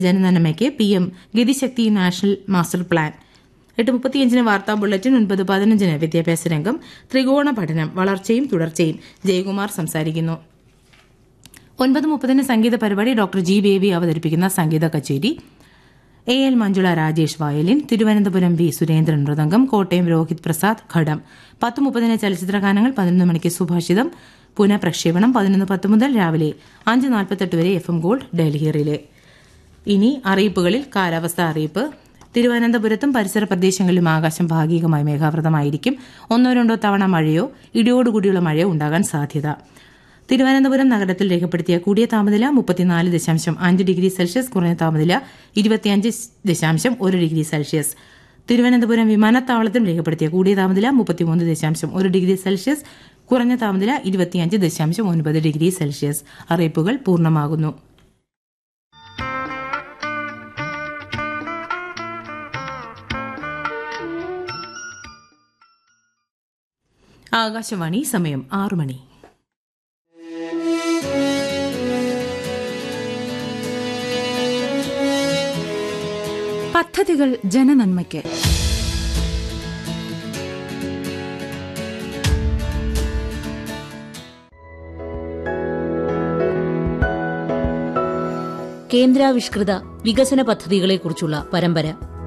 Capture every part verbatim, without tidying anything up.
ജനനന്മയ്ക്ക് P M Gati Shakti national master plan. എട്ട് മുപ്പത്തിയഞ്ചിന് വാർത്താ ബുള്ളറ്റിൻ. ഒൻപത് പതിനഞ്ചിന് വിദ്യാഭ്യാസ രംഗം. ത്രികോണ പഠനം വളർച്ചയും തുടർച്ചയും. ജയകുമാർ സംസാരിക്കുന്നു. ഒൻപത് മുപ്പതിന് സംഗീത പരിപാടി. ഡോക്ടർ ജി ബേബി അവതരിപ്പിക്കുന്ന സംഗീത കച്ചേരി. A L Manjula Rajesh violin. Thiruvananthapuram V Surendran mridangam. Kottayam Rohit Prasad ഘടം. പത്ത് മുപ്പതിന് ചലച്ചിത്രഗാനങ്ങൾ. പതിനൊന്ന് മണിക്ക് സുഭാഷിതം പുനഃപ്രക്ഷേപണം. പതിനൊന്ന് പത്ത് മുതൽ രാവിലെ അഞ്ച് നാൽപ്പത്തെട്ട് വരെ F M gold Delhi relay. ഇനി അറിയിപ്പുകളിൽ കാലാവസ്ഥ അറിയിപ്പ്. തിരുവനന്തപുരത്തും പരിസര പ്രദേശങ്ങളിലും ആകാശം ഭാഗികമായി മേഘാവൃതമായിരിക്കും. ഒന്നോ രണ്ടോ തവണ മഴയോ ഇടിയോടുകൂടിയുള്ള മഴയോ ഉണ്ടാകാൻ സാധ്യത. തിരുവനന്തപുരം നഗരത്തിൽ രേഖപ്പെടുത്തിയ കൂടിയ താപനില മുപ്പത്തിനാല് ദശാംശം അഞ്ച് ഡിഗ്രി സെൽഷ്യസ്, കുറഞ്ഞ താപനില ഇരുപത്തിയഞ്ച് ദശാംശം ഒരു ഡിഗ്രി സെൽഷ്യസ്. തിരുവനന്തപുരം വിമാനത്താവളത്തിൽ രേഖപ്പെടുത്തിയ കൂടിയ താപനില മുപ്പത്തിമൂന്ന് ദശാംശം ഒരു ഡിഗ്രി സെൽഷ്യസ്, കുറഞ്ഞ താപനില ഇരുപത്തിയഞ്ച് ദശാംശം ഒൻപത് ഡിഗ്രി സെൽഷ്യസ്. അറിയിപ്പുകൾ പൂർണ്ണമാകുന്നു. ആകാശവാണി. സമയം ആറു മണി. പദ്ധതികൾ ജനനന്മയ്ക്ക്. കേന്ദ്രാവിഷ്കൃത വികസന പദ്ധതികളെക്കുറിച്ചുള്ള പരമ്പര.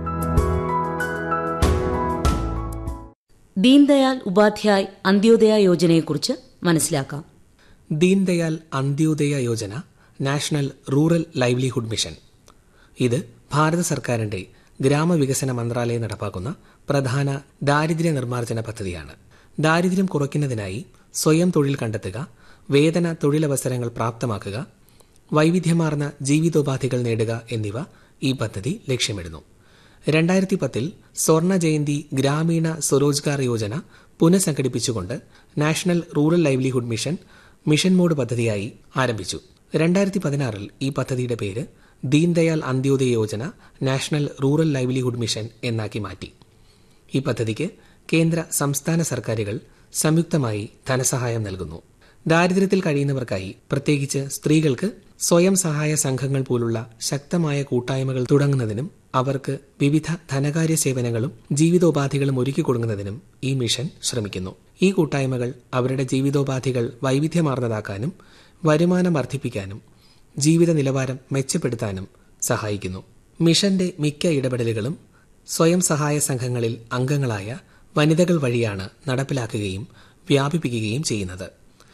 ദീൻദയാൽ ഉപാധ്യായ് അന്ത്യോദയ യോജനയെക്കുറിച്ച് മനസ്സിലാക്കാം. Deendayal Antyodaya Yojana national rural livelihood mission. ഇത് ഭാരത സർക്കാരിന്റെ ഗ്രാമവികസന മന്ത്രാലയം നടപ്പാക്കുന്ന പ്രധാന ദാരിദ്ര്യ നിർമ്മാർജ്ജന പദ്ധതിയാണ്. ദാരിദ്ര്യം കുറയ്ക്കുന്നതിനായി സ്വയം തൊഴിൽ കണ്ടെത്തുക, വേതന തൊഴിലവസരങ്ങൾ പ്രാപ്തമാക്കുക, വൈവിധ്യമാർന്ന ജീവിതോപാധികൾ നേടുക എന്നിവ ഈ പദ്ധതി ലക്ഷ്യമിടുന്നു. രണ്ടായിരത്തി പത്തിൽ സ്വർണ ജയന്തി ഗ്രാമീണ Swarozgar Yojana പുനഃസംഘടിപ്പിച്ചുകൊണ്ട് national rural livelihood mission mission mode പദ്ധതിയായി ആരംഭിച്ചു. രണ്ടായിരത്തി പതിനാറിൽ ഈ പദ്ധതിയുടെ പേര് Deendayal Antyodaya Yojana national rural livelihood mission എന്നാക്കി മാറ്റി. ഈ പദ്ധതിക്ക് കേന്ദ്ര സംസ്ഥാന സർക്കാരുകൾ സംയുക്തമായി ധനസഹായം നൽകുന്നു. ദാരിദ്ര്യത്തിൽ കഴിയുന്നവർക്കായി, പ്രത്യേകിച്ച് സ്ത്രീകൾക്ക്, സ്വയം സഹായ സംഘങ്ങൾ പോലുള്ള ശക്തമായ കൂട്ടായ്മകൾ തുടങ്ങുന്നതിനും അവർക്ക് വിവിധ ധനകാര്യ സേവനങ്ങളും ജീവിതോപാധികളും ഒരുക്കി കൊടുക്കുന്നതിനും ഈ മിഷൻ ശ്രമിക്കുന്നു. ഈ കൂട്ടായ്മകൾ അവരുടെ ജീവിതോപാധികൾ വൈവിധ്യമാർന്നതാക്കാനും വരുമാനം വർദ്ധിപ്പിക്കാനും ജീവിത നിലവാരം മെച്ചപ്പെടുത്താനും സഹായിക്കുന്നു. മിഷന്റെ മിക്ക ഇടപെടലുകളും സ്വയം സഹായ സംഘങ്ങളിൽ അംഗങ്ങളായ വനിതകൾ വഴിയാണ് നടപ്പിലാക്കുകയും വ്യാപിപ്പിക്കുകയും ചെയ്യുന്നത്.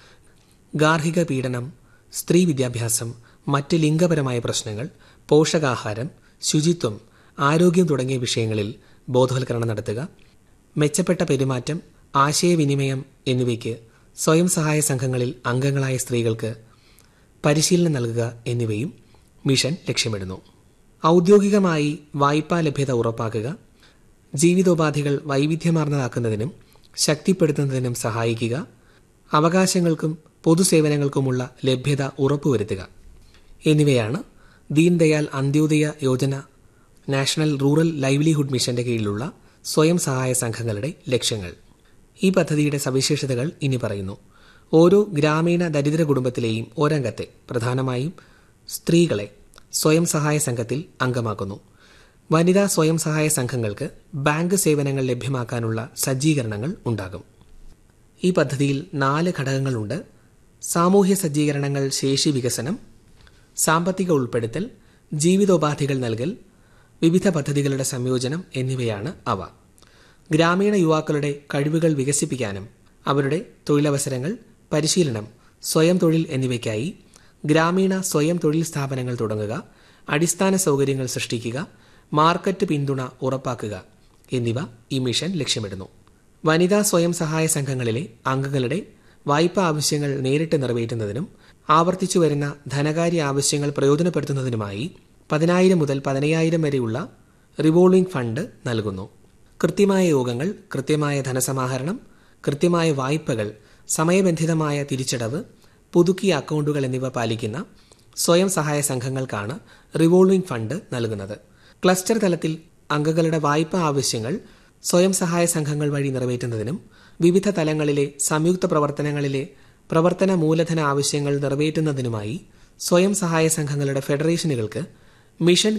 ഗാർഹിക പീഡനം, സ്ത്രീ വിദ്യാഭ്യാസം, മറ്റ് ലിംഗപരമായ പ്രശ്നങ്ങൾ, പോഷകാഹാരം, ശുചിത്വം, ആരോഗ്യം തുടങ്ങിയ വിഷയങ്ങളിൽ ബോധവൽക്കരണം നടത്തുക, മെച്ചപ്പെട്ട പെരുമാറ്റം, ആശയവിനിമയം എന്നിവയ്ക്ക് സ്വയം സഹായ സംഘങ്ങളിൽ അംഗങ്ങളായ സ്ത്രീകൾക്ക് പരിശീലനം നൽകുക എന്നിവയും മിഷൻ ലക്ഷ്യമിടുന്നു. ഔദ്യോഗികമായി വായ്പാ ലഭ്യത ഉറപ്പാക്കുക, ജീവിതോപാധികൾ വൈവിധ്യമാർന്നതാക്കുന്നതിനും ശക്തിപ്പെടുത്തുന്നതിനും സഹായിക്കുക, അവകാശങ്ങൾക്കും പൊതുസേവനങ്ങൾക്കുമുള്ള ലഭ്യത ഉറപ്പുവരുത്തുക എന്നിവയാണ് Deendayal Antyodaya Yojana national rural livelihood മിഷന്റെ കീഴിലുള്ള സ്വയം സഹായ സംഘങ്ങളുടെ ലക്ഷ്യങ്ങൾ. ഈ പദ്ധതിയുടെ സവിശേഷതകൾ ഇനി പറയുന്നു. ഓരോ ഗ്രാമീണ ദരിദ്ര കുടുംബത്തിലെയും ഒരംഗത്തെ, പ്രധാനമായും സ്ത്രീകളെ, സ്വയം സഹായ സംഘത്തിൽ അംഗമാക്കുന്നു. വനിതാ സ്വയം സഹായ സംഘങ്ങൾക്ക് ബാങ്ക് സേവനങ്ങൾ ലഭ്യമാക്കാനുള്ള സജ്ജീകരണങ്ങൾ ഉണ്ടാകും. ഈ പദ്ധതിയിൽ നാല് ഘടകങ്ങളുണ്ട്. സാമൂഹ്യ സജ്ജീകരണങ്ങൾ, ശേഷി വികസനം, സാമ്പത്തിക ഉൾപ്പെടുത്തൽ, ജീവിതോപാധികൾ നൽകൽ, വിവിധ പദ്ധതികളുടെ സംയോജനം എന്നിവയാണ് അവ. ഗ്രാമീണ യുവാക്കളുടെ കഴിവുകൾ വികസിപ്പിക്കാനും അവരുടെ തൊഴിലവസരങ്ങൾ, പരിശീലനം, സ്വയം തൊഴിൽ എന്നിവയ്ക്കായി ഗ്രാമീണ സ്വയം തൊഴിൽ സ്ഥാപനങ്ങൾ തുടങ്ങുക, അടിസ്ഥാന സൗകര്യങ്ങൾ സൃഷ്ടിക്കുക, മാർക്കറ്റ് പിന്തുണ ഉറപ്പാക്കുക എന്നിവ ഈ മിഷൻ ലക്ഷ്യമിടുന്നു. വനിതാ സ്വയം സഹായ സംഘങ്ങളിലെ അംഗങ്ങളുടെ വായ്പാ ആവശ്യങ്ങൾ നേരിട്ട് നിറവേറ്റുന്നതിനും ആവർത്തിച്ചു വരുന്ന ധനകാര്യ ആവശ്യങ്ങൾ പ്രയോജനപ്പെടുത്തുന്നതിനുമായി പതിനായിരം മുതൽ പതിനയ്യായിരം വരെയുള്ള റിവോൾവിംഗ് ഫണ്ട് നൽകുന്നു. കൃത്യമായ യോഗങ്ങൾ, കൃത്യമായ ധനസമാഹരണം, കൃത്യമായ വായ്പകൾ, സമയബന്ധിതമായ തിരിച്ചടവ്, പുതുക്കിയ അക്കൗണ്ടുകൾ എന്നിവ പാലിക്കുന്ന സ്വയം സഹായ സംഘങ്ങൾക്കാണ് റിവോൾവിംഗ് ഫണ്ട് നൽകുന്നത്. ക്ലസ്റ്റർ തലത്തിൽ അംഗങ്ങളുടെ വായ്പാ ആവശ്യങ്ങൾ സ്വയം സഹായ സംഘങ്ങൾ വഴി നിറവേറ്റുന്നതിനും വിവിധ തലങ്ങളിലെ സംയുക്ത പ്രവർത്തനങ്ങളിലെ പ്രവർത്തന മൂലധന ആവശ്യങ്ങൾ നിറവേറ്റുന്നതിനുമായി സ്വയം സഹായ സംഘങ്ങളുടെ ഫെഡറേഷനുകൾക്ക് മിഷൻ